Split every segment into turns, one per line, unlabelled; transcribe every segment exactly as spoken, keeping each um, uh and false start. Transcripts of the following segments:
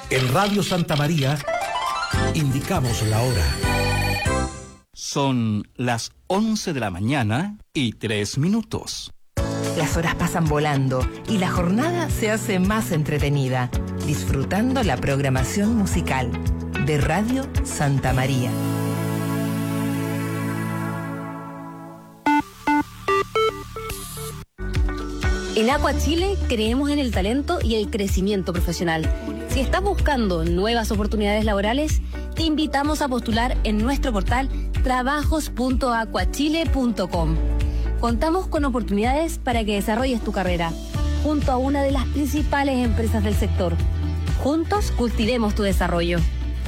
En Radio Santa María indicamos la hora.
Son las once de la mañana y tres minutos.
Las horas pasan volando y la jornada se hace más entretenida, disfrutando la programación musical de Radio Santa María.
En Aqua Chile creemos en el talento y el crecimiento profesional. Si estás buscando nuevas oportunidades laborales, te invitamos a postular en nuestro portal trabajos punto aquachile punto com. Contamos con oportunidades para que desarrolles tu carrera junto a una de las principales empresas del sector. Juntos cultivemos tu desarrollo.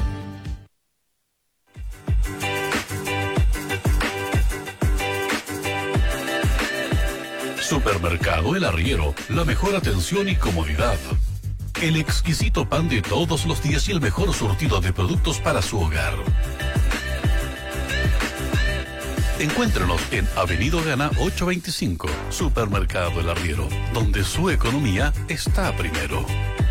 Supermercado El Arriero, la mejor atención y comodidad. El exquisito pan de todos los días y el mejor surtido de productos para su hogar. Encuéntrenos en Avenida Gana ochocientos veinticinco, Supermercado El Arriero, donde su economía está primero.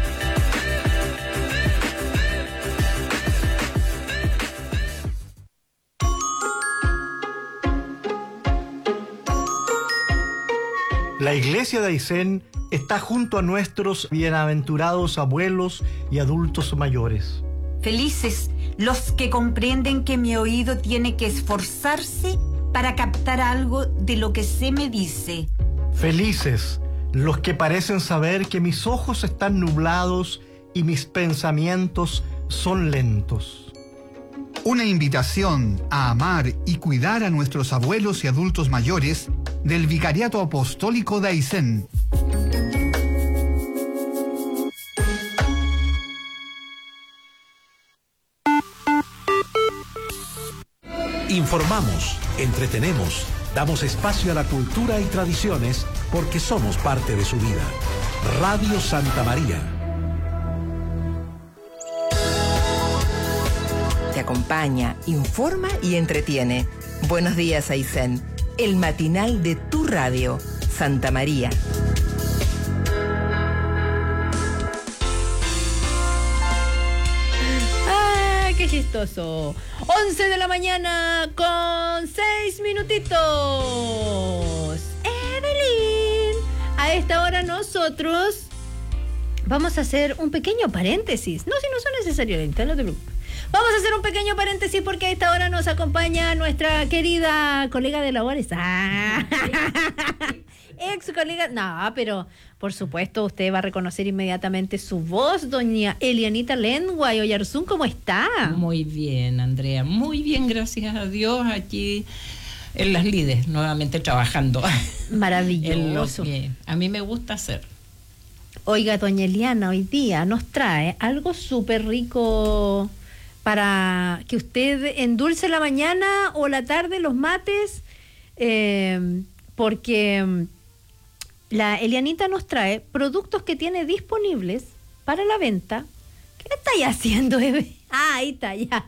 La iglesia de Aysén está junto a nuestros bienaventurados abuelos y adultos mayores.
Felices los que comprenden que mi oído tiene que esforzarse para captar algo de lo que se me dice.
Felices los que parecen saber que mis ojos están nublados y mis pensamientos son lentos.
Una invitación a amar y cuidar a nuestros abuelos y adultos mayores del Vicariato Apostólico de Aysén.
Informamos, entretenemos, damos espacio a la cultura y tradiciones porque somos parte de su vida. Radio Santa María.
Te acompaña, informa y entretiene. Buenos días, Aysén. El matinal de tu radio, Santa María.
¡Ah, qué chistoso! once de la mañana con seis minutitos. Evelyn, a esta hora nosotros vamos a hacer un pequeño paréntesis. No, si no son necesarios, no te preocupes. Vamos a hacer un pequeño paréntesis porque a esta hora nos acompaña nuestra querida colega de labores. Ah, ex colega. No, pero por supuesto usted va a reconocer inmediatamente su voz, doña Elianita Lengua y Oyarzún. ¿Cómo está?
Muy bien, Andrea. Muy bien, gracias a Dios. Aquí en Las Lides, nuevamente trabajando.
Maravilloso.
En lo que a mí me gusta hacer.
Oiga, doña Eliana, hoy día nos trae algo súper rico para que usted endulce la mañana o la tarde, los mates, eh, porque la Elianita nos trae productos que tiene disponibles para la venta. ¿Qué estáis haciendo, Eve? Ah, ahí está, ya.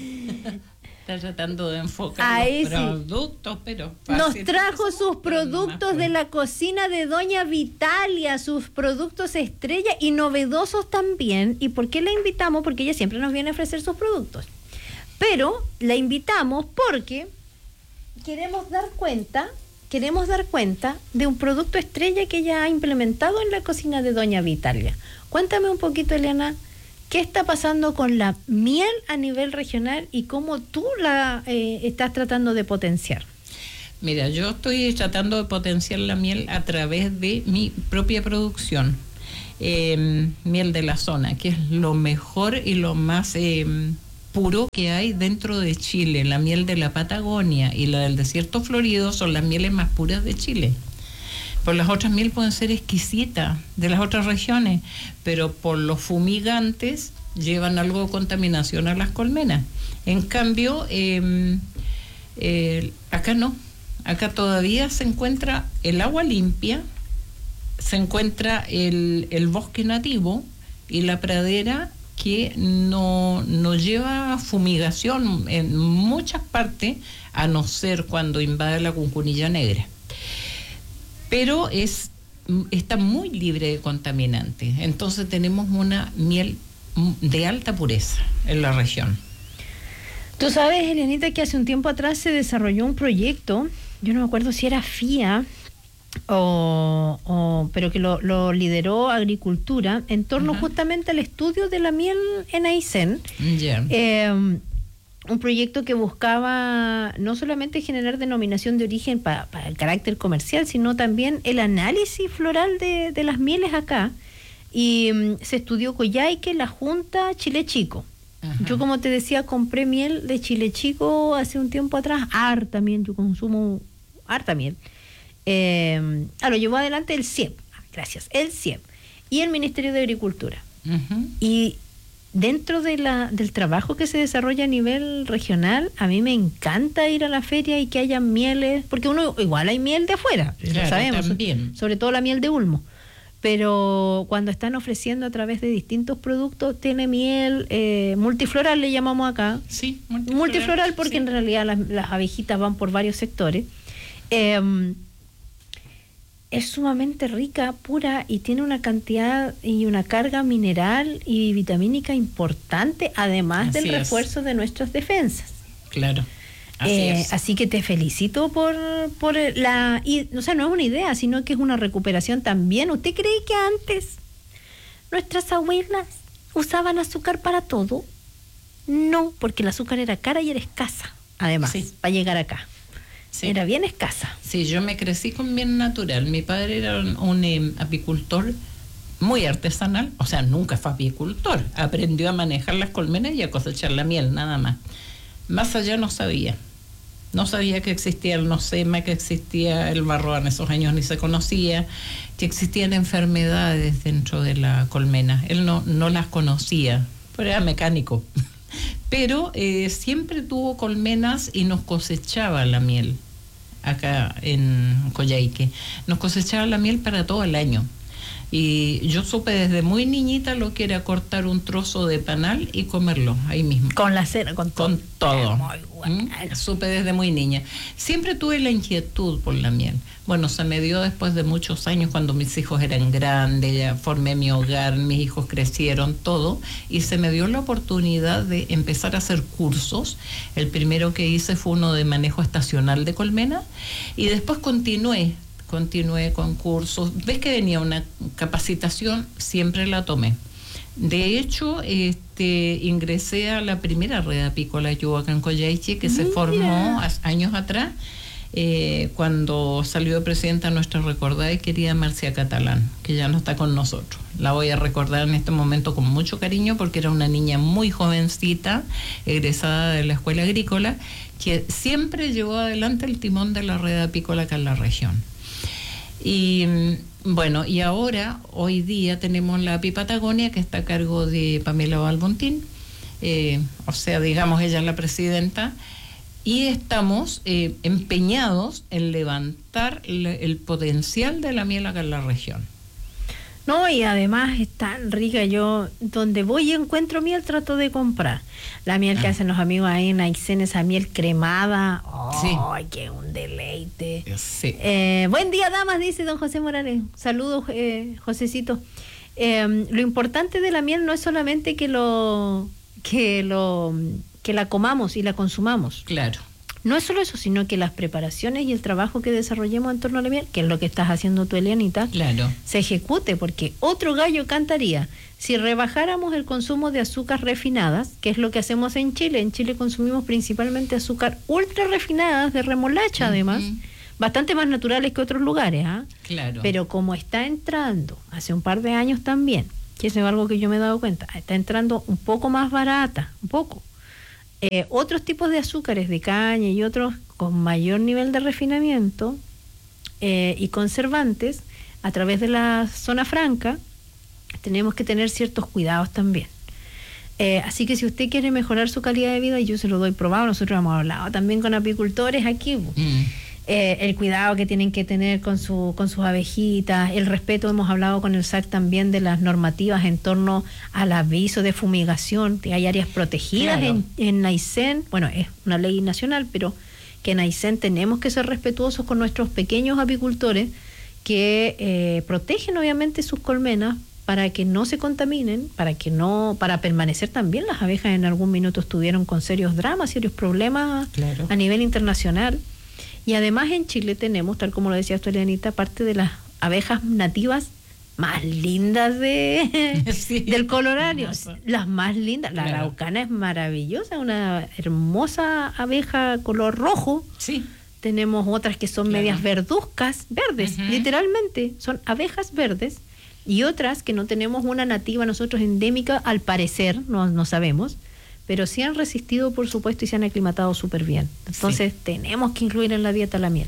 Está tratando de enfocar
ahí
los
sí.
productos, pero...
Nos trajo sus productos de la cocina de doña Vitalia, sus productos estrella y novedosos también. ¿Y por qué la invitamos? Porque ella siempre nos viene a ofrecer sus productos. Pero la invitamos porque queremos dar cuenta, queremos dar cuenta de un producto estrella que ella ha implementado en la cocina de doña Vitalia. Cuéntame un poquito, Eliana, ¿qué está pasando con la miel a nivel regional y cómo tú la eh, estás tratando de potenciar?
Mira, yo estoy tratando de potenciar la miel a través de mi propia producción. Eh, miel de la zona, que es lo mejor y lo más eh, puro que hay dentro de Chile. La miel de la Patagonia y la del desierto florido son las mieles más puras de Chile. Por las otras miel pueden ser exquisitas de las otras regiones, pero por los fumigantes llevan algo de contaminación a las colmenas. En cambio, eh, eh, acá no. Acá todavía se encuentra el agua limpia, se encuentra el, el bosque nativo y la pradera que no, no lleva fumigación en muchas partes, a no ser cuando invade la cuncunilla negra. Pero es, está muy libre de contaminantes. Entonces tenemos una miel de alta pureza en la región.
Tú sabes, Elianita, que hace un tiempo atrás se desarrolló un proyecto, yo no me acuerdo si era F I A, o, o pero que lo, lo lideró Agricultura, en torno uh-huh. justamente al estudio de la miel en Aysén.
Yeah.
Eh, un proyecto que buscaba no solamente generar denominación de origen para pa el carácter comercial, sino también el análisis floral de, de las mieles acá. Y um, se estudió Coyhaique, La Junta, Chile Chico. Ajá. Yo, como te decía, compré miel de Chile Chico hace un tiempo atrás, harta miel, yo consumo harta miel. Eh, ah, lo llevó adelante el C I E P, gracias, el C I E P y el Ministerio de Agricultura. Uh-huh. Y dentro de la, del trabajo que se desarrolla a nivel regional, a mí me encanta ir a la feria y que haya mieles, porque uno igual hay miel de afuera,
claro,
lo sabemos,
también.
Sobre todo la miel de Ulmo. Pero cuando están ofreciendo a través de distintos productos, tiene miel eh, multifloral, le llamamos acá.
Sí, multifloral.
Multifloral porque sí. En realidad las, las abejitas van por varios sectores. Eh, es sumamente rica, pura, y tiene una cantidad y una carga mineral y vitamínica importante, además así del es. refuerzo de nuestras defensas.
Claro. Así,
eh,
es.
así que te felicito por, por la... Y, o sea, no es una idea, sino que es una recuperación también. ¿Usted cree que antes nuestras abuelas usaban azúcar para todo? No, porque el azúcar era cara y era escasa, además, sí. para llegar acá. Sí. Era bien escasa.
Sí, yo me crecí con miel natural. Mi padre era un, un eh, apicultor muy artesanal, o sea, nunca fue apicultor. Aprendió a manejar las colmenas y a cosechar la miel, nada más. Más allá no sabía. No sabía que existía el nosema, que existía el barro, en esos años ni se conocía, que existían enfermedades dentro de la colmena. Él no, no las conocía, pero era mecánico. Pero eh, siempre tuvo colmenas y nos cosechaba la miel acá en Coyhaique. Nos cosechaba la miel para todo el año. Y yo supe desde muy niñita lo que era cortar un trozo de panal y comerlo ahí mismo.
Con la cera, con todo.
Con todo. ¿Mm? Supe desde muy niña. Siempre tuve la inquietud por la miel. Bueno, se me dio después de muchos años, cuando mis hijos eran grandes, ya formé mi hogar, mis hijos crecieron, todo, y se me dio la oportunidad de empezar a hacer cursos. El primero que hice fue uno de manejo estacional de colmena, y después continué. Continué con cursos. ¿Ves que venía una capacitación? Siempre la tomé. De hecho, este, ingresé a la primera red apícola yo acá en Coyhaique, que Mira. se formó años atrás, eh, cuando salió presidenta nuestra recordada y querida Marcia Catalán, que ya no está con nosotros. La voy a recordar en este momento con mucho cariño, porque era una niña muy jovencita, egresada de la escuela agrícola, que siempre llevó adelante el timón de la red apícola acá en la región. Y bueno, y ahora, hoy día, tenemos la Api Patagonia, que está a cargo de Pamela Balbontín, eh, o sea, digamos, ella es la presidenta, y estamos eh, empeñados en levantar le, el potencial de la miel acá en la región.
No, y además es tan rica. Yo, donde voy y encuentro miel, trato de comprar. La miel ah. que hacen los amigos ahí en Aysén, esa miel cremada. ¡Ay, sí. qué un deleite!
Sí.
Eh, buen día, damas, dice don José Morales. Saludos, eh, Josecito. Eh, lo importante de la miel no es solamente que lo que lo que la comamos y la consumamos.
Claro.
No es solo eso, sino que las preparaciones y el trabajo que desarrollemos en torno a la miel, que es lo que estás haciendo tú, Elianita,
claro,
se ejecute, porque otro gallo cantaría. Si rebajáramos el consumo de azúcar refinadas, que es lo que hacemos en Chile, en Chile consumimos principalmente azúcar ultra refinadas de remolacha, uh-huh. además, bastante más naturales que otros lugares, ¿ah?
¿eh? Claro.
Pero como está entrando, hace un par de años también, que eso es algo que yo me he dado cuenta, está entrando un poco más barata, un poco. Eh, otros tipos de azúcares de caña y otros con mayor nivel de refinamiento eh, y conservantes a través de la zona franca, tenemos que tener ciertos cuidados también. Eh, así que si usted quiere mejorar su calidad de vida, y yo se lo doy probado, nosotros hemos hablado también con apicultores aquí, mm. eh, el cuidado que tienen que tener con su con sus abejitas, el respeto, hemos hablado con el S A C también de las normativas en torno al aviso de fumigación, hay áreas protegidas, claro, en, en Aysén, bueno, es una ley nacional, pero que en Aysén tenemos que ser respetuosos con nuestros pequeños apicultores que eh, protegen obviamente sus colmenas para que no se contaminen, para que no, para permanecer también. Las abejas en algún minuto estuvieron con serios dramas, serios problemas claro. a nivel internacional. Y además en Chile tenemos, tal como lo decía usted, Elianita, parte de las abejas nativas más lindas de sí. del colorario, las más lindas. La claro. araucana es maravillosa, una hermosa abeja color rojo.
Sí.
Tenemos otras que son claro. medias verduzcas, verdes, uh-huh. literalmente, son abejas verdes, y otras que no tenemos una nativa nosotros endémica, al parecer, no, no sabemos, pero sí han resistido, por supuesto, y se han aclimatado súper bien. Entonces, sí. tenemos que incluir en la dieta la miel.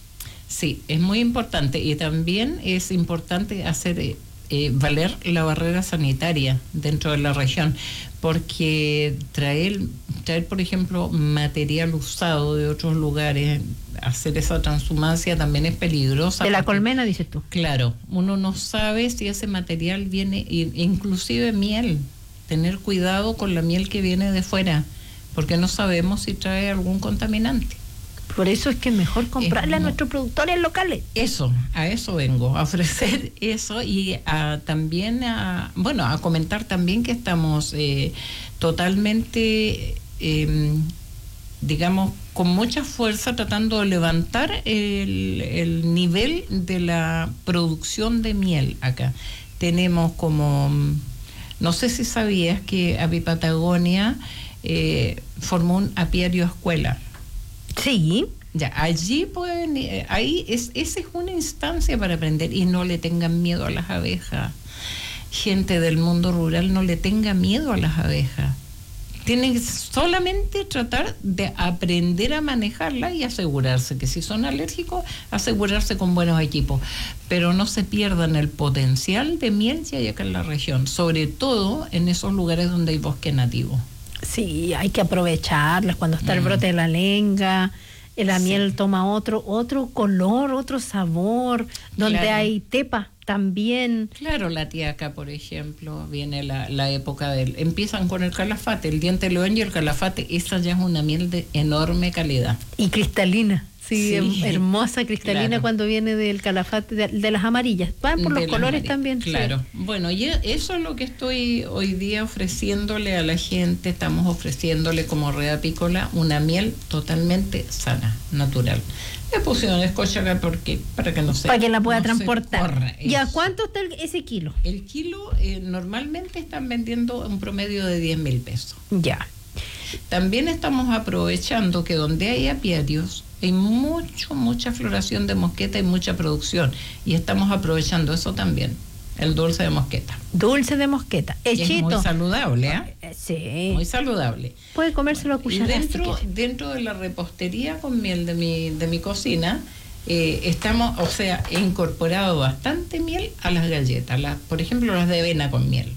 Sí, es muy importante, y también es importante hacer eh, valer la barrera sanitaria dentro de la región, porque traer, traer, por ejemplo, material usado de otros lugares, hacer esa transhumancia también es peligrosa.
De la
porque,
colmena, dices tú.
Claro, uno no sabe si ese material viene, inclusive miel, tener cuidado con la miel que viene de fuera, porque no sabemos si trae algún contaminante.
Por eso es que es mejor comprarle es, a nuestros productores locales.
Eso, a eso vengo, a ofrecer eso y a, también a, bueno, a comentar también que estamos eh, totalmente, eh, digamos, con mucha fuerza tratando de levantar el, el nivel de la producción de miel acá. Tenemos como, no sé si sabías que Avipatagonia eh, formó un apiario escuela.
Sí.
Ya, allí pueden, ahí es, esa es una instancia para aprender y no le tengan miedo a las abejas. Gente del mundo rural, no le tenga miedo a las abejas. Tienen que solamente tratar de aprender a manejarla y asegurarse que si son alérgicos, asegurarse con buenos equipos. Pero no se pierdan el potencial de miel que hay acá en la región, sobre todo en esos lugares donde hay bosque nativo.
Sí, hay que aprovecharlas cuando está mm. el brote de la lenga, la sí. miel toma otro otro color, otro sabor, donde claro. hay tepa también.
Claro, la tiaca, por ejemplo, viene la, la época del... Empiezan con el calafate, el diente león y el calafate, esa ya es una miel de enorme calidad.
Y cristalina. Sí, sí, hermosa cristalina claro. cuando viene del calafate, de, de las amarillas. Van por de los colores también.
Claro.
Sí.
Bueno, y eso es lo que estoy hoy día ofreciéndole a la gente. Estamos ofreciéndole como Red Apícola una miel totalmente sana, natural. Le pusieron escocha acá porque, para que no se...
Para que la pueda
no
transportar. ¿Y a cuánto está el, ese kilo?
El kilo eh, normalmente están vendiendo un promedio de diez mil pesos.
Ya.
También estamos aprovechando que donde hay apiarios hay mucho, mucha floración de mosqueta y mucha producción. Y estamos aprovechando eso también, el dulce de mosqueta.
Dulce de mosqueta. Hechito.
Es muy saludable, ¿eh?
¿eh? Sí.
Muy saludable.
Puede comérselo a cucharadas.
Y dentro, si dentro de la repostería con miel de mi, de mi cocina, eh, estamos, o sea, he incorporado bastante miel a las galletas. Las, por ejemplo, las de avena con miel.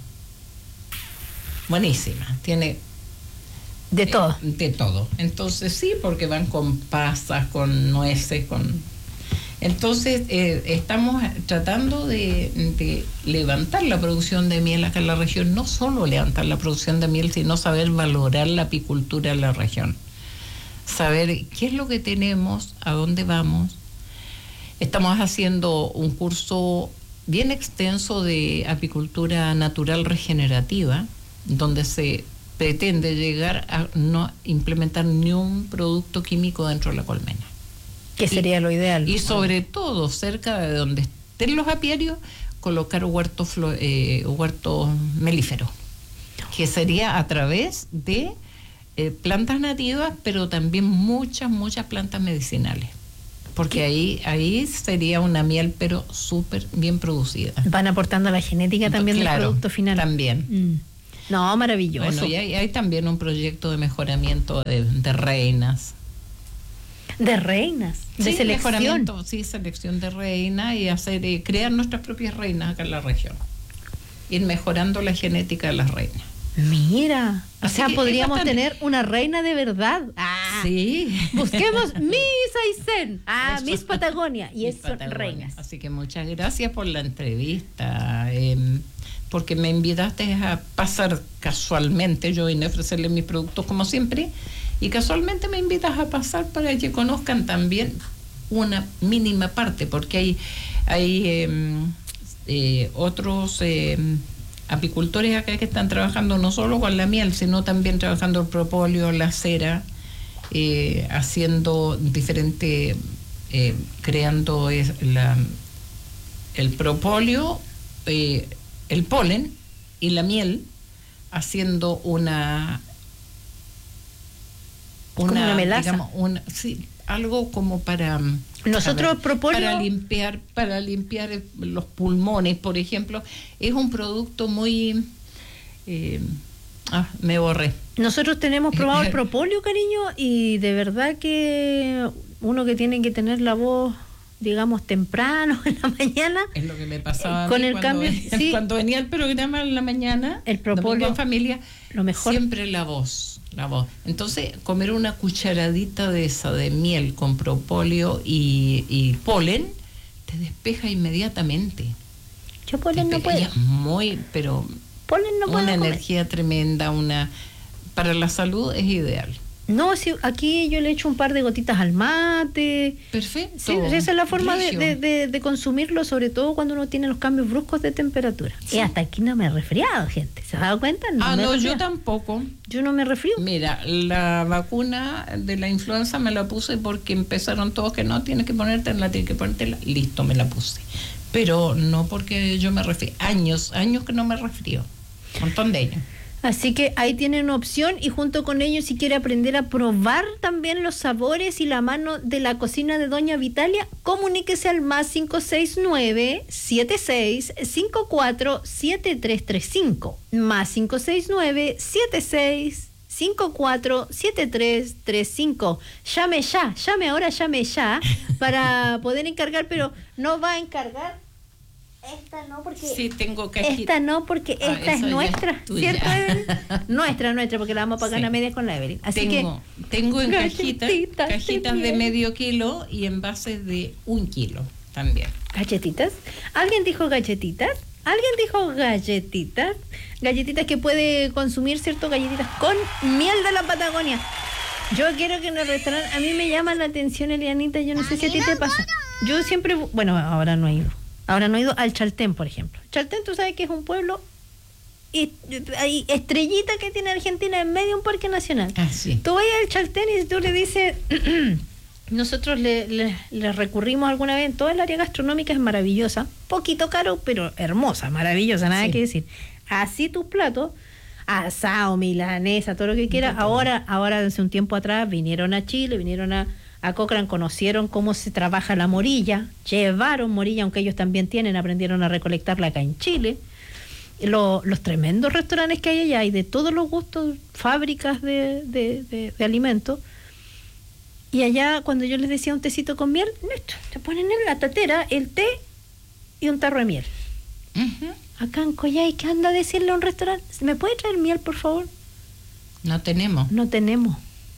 Buenísima. Tiene...
De todo.
Eh, de todo. Entonces sí, porque van con pasas, con nueces, con... Entonces eh, estamos tratando de, de levantar la producción de miel acá en la región. No solo levantar la producción de miel, sino saber valorar la apicultura en la región. Saber qué es lo que tenemos, a dónde vamos. Estamos haciendo un curso bien extenso de apicultura natural regenerativa, donde se pretende llegar a no implementar ni un producto químico dentro de la colmena.
Que sería
y,
lo ideal.
Y sobre todo, cerca de donde estén los apiarios, colocar huertos, eh, huertos melíferos, que sería a través de eh, plantas nativas, pero también muchas, muchas plantas medicinales. Porque ahí ahí sería una miel, pero súper bien producida.
Van aportando la genética también claro, del producto final.
También.
Mm. No, maravilloso.
Bueno, y hay, hay también un proyecto de mejoramiento de, de reinas.
¿De reinas? ¿De
sí,
selección?
Sí, selección de reinas y hacer eh, crear nuestras propias reinas acá en la región. Ir mejorando la genética de las reinas.
Mira,
Así
o sea, podríamos
bastante...
tener una reina de verdad. Ah,
sí.
Busquemos Miss Aysén, ah,
Eso.
Miss Patagonia, y
Miss
es son
Patagonia.
reinas.
Así que muchas gracias por la entrevista, eh, porque me invitaste a pasar casualmente, yo vine a ofrecerles mis productos como siempre, y casualmente me invitas a pasar para que conozcan también una mínima parte, porque hay, hay eh, eh, otros eh, apicultores acá que están trabajando no solo con la miel, sino también trabajando el propóleo, la cera, eh, haciendo diferente, eh, creando es la, el propóleo, eh, el polen y la miel, haciendo una
una, una melaza,
digamos, una, sí, algo como para
nosotros propóleo
para limpiar para limpiar los pulmones, por ejemplo. Es un producto muy eh, ah, me borré.
Nosotros tenemos probado el propóleo, cariño, y de verdad que uno que tiene que tener la voz, digamos, temprano en la mañana.
Es lo que me pasaba
con
a mí
el
cuando,
cambio,
venía,
sí.
cuando venía el programa en la mañana,
el propóleo
en familia,
lo mejor.
Siempre la voz, la voz. Entonces, comer una cucharadita de esa de miel con propóleo y, y polen te despeja inmediatamente.
Yo polen no puedo.
Muy, pero
polen no puedo
una
comer.
Energía tremenda, una para la salud es ideal.
No, si aquí yo le echo un par de gotitas al mate.
Perfecto.
Sí, esa es la forma de, de, de, de consumirlo, sobre todo cuando uno tiene los cambios bruscos de temperatura. Sí. Y hasta aquí no me he resfriado, gente. ¿Se ha dado cuenta? No
ah,
me
no, yo tampoco.
Yo no me resfrío.
Mira, la vacuna de la influenza me la puse porque empezaron todos que no, tienes que ponértela, tienes que ponértela. Listo, me la puse. Pero no porque yo me resfrío. Años, años que no me resfrío. Un montón de años.
Así que ahí tienen una opción, y junto con ellos, si quiere aprender a probar también los sabores y la mano de la cocina de Doña Vitalia, comuníquese al más cinco seis nueve, siete seis cinco cuatro, siete tres tres cinco, más cinco seis nueve, siete seis cinco cuatro, siete tres tres cinco. Llame ya, llame ahora, llame ya para poder encargar, pero no va a encargar. Esta no, porque
sí, tengo cajita.
Esta no, porque
ah,
esta es nuestra,
es
¿cierto, Evelyn? Nuestra, nuestra, porque la vamos a pagar sí. a medias con la Evelyn. Así
tengo,
que
tengo en cajitas, cajitas de, de medio kilo y envases de un kilo también.
¿Galletitas? ¿Alguien dijo galletitas? ¿Alguien dijo galletitas? Galletitas que puede consumir, ¿cierto? Galletitas con miel de la Patagonia. Yo quiero que en el restaurante, a mí me llama la atención, Elianita, yo no sé si a ti te pasa. Yo siempre, bueno, ahora no he ido. Ahora no he ido al Chaltén, por ejemplo. Chaltén, tú sabes que es un pueblo y, hay estrellita que tiene Argentina en medio de un parque nacional.
Ah, sí.
Tú vas al Chaltén y tú le dices, nosotros le, le, le recurrimos alguna vez, toda el área gastronómica es maravillosa, poquito caro, pero hermosa, maravillosa, nada sí. que decir. Así tus platos, asado, milanesa, todo lo que quieras. Ahora, ahora hace un tiempo atrás vinieron a Chile, vinieron a A Cochrane, conocieron cómo se trabaja la morilla, llevaron morilla, aunque ellos también tienen, aprendieron a recolectarla acá en Chile. Lo, los tremendos restaurantes que hay allá, hay de todos los gustos, fábricas de, de, de, de alimentos. Y allá, cuando yo les decía un tecito con miel, te ponen en la tatera el té y un tarro de miel. Uh-huh. Acá en Coyhai, ¿qué anda a decirle a un restaurante? ¿Me puede traer miel, por favor?
No tenemos.
No tenemos.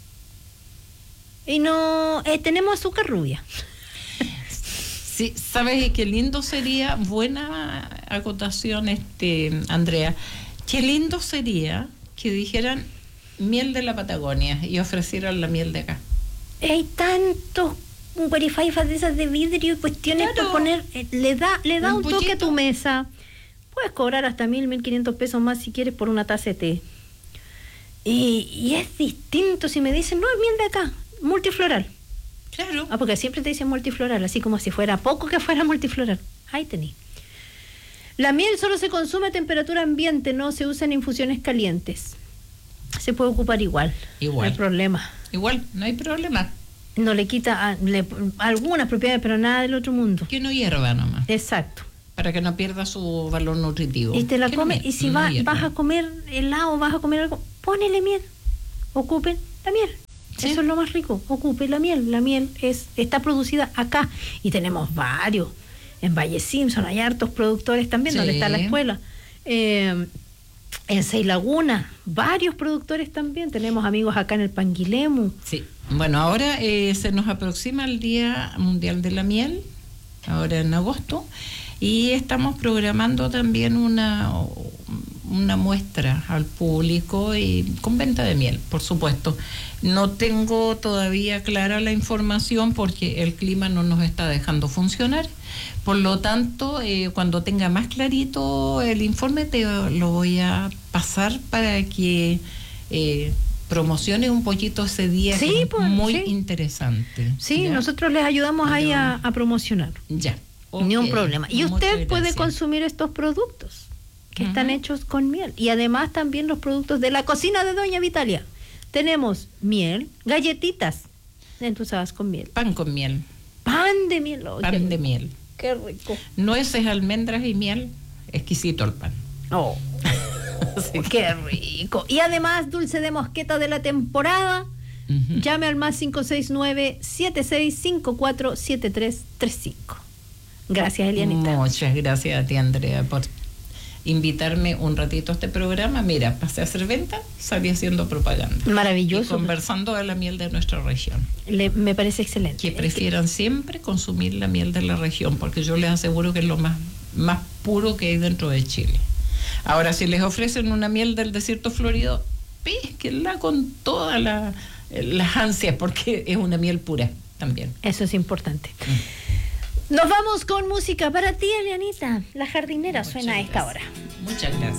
Y no, eh, tenemos azúcar rubia.
Sí, sabes qué lindo sería, buena acotación, este, Andrea, qué lindo sería que dijeran miel de la Patagonia y ofrecieran la miel de acá.
Hay tantos guarifaifas de esas de vidrio y cuestiones claro. para poner, eh, le da, le da un, un toque a tu mesa. Puedes cobrar hasta mil, mil quinientos pesos más si quieres por una taza de té. Y, y es distinto si me dicen, no, es miel de acá. Multifloral.
Claro.
Ah, porque siempre te dicen multifloral, así como si fuera poco que fuera multifloral. Ahí tení. La miel solo se consume a temperatura ambiente, no se usa en infusiones calientes. Se puede ocupar igual.
Igual.
No hay problema.
Igual, no hay problema.
No le quita a, le, algunas propiedades, pero nada del otro mundo.
Que no hierva nomás.
Exacto.
Para que no pierda su valor nutritivo.
Y te la comes,
no,
y si
no
va, vas a comer helado, vas a comer algo, ponele miel. Ocupen la miel. ¿Sí? Eso es lo más rico, ocupe la miel. La miel es está producida acá y tenemos varios. En Valle Simpson hay hartos productores también, sí. donde está la escuela. Eh, en Seis Lagunas, varios productores también. Tenemos amigos acá en el Panguilemu.
Sí, bueno, ahora eh, se nos aproxima el Día Mundial de la Miel, ahora en agosto, y estamos programando también una una muestra al público y con venta de miel, por supuesto. No tengo todavía clara la información porque el clima no nos está dejando funcionar. Por lo tanto, eh, cuando tenga más clarito el informe, te lo voy a pasar para que eh, promocione un poquito ese día,
sí,
que es
pues,
muy
sí.
interesante.
Sí,
¿ya?
nosotros les ayudamos ahí a, a promocionar.
Ya.
Ni un
Ok,
problema. Y
muchas
usted puede
gracias.
consumir estos productos que
Ujú.
están hechos con miel. Y además también los productos de la cocina de Doña Vitalia. Tenemos miel, galletitas entusadas con miel,
Pan con miel,
pan de miel. Oh, qué
pan de
rico,
miel.
Qué rico.
Nueces, almendras y miel, exquisito el pan.
Oh,
Sí.
qué rico. Y además dulce de mosqueta de la temporada.
Ujú.
Llame al más cinco seis nueve, siete seis cinco cuatro, siete tres tres cinco. Gracias, Elianita.
Muchas gracias a ti, Andrea, por invitarme un ratito a este programa. Mira, pasé a hacer venta, salí haciendo propaganda. Y
Maravilloso.
conversando de la miel de nuestra región.
Le- me parece excelente.
Que prefieran siempre consumir la miel de la región, porque yo les aseguro que es lo más, más puro que hay dentro de Chile. Ahora, si les ofrecen una miel del desierto florido, pésquenla con todas la, las ansias, porque es una miel pura también.
Eso es importante. Nos vamos con música para ti, Elianita. La jardinera
Muchas
suena a esta
gracias.
hora.
Muchas gracias.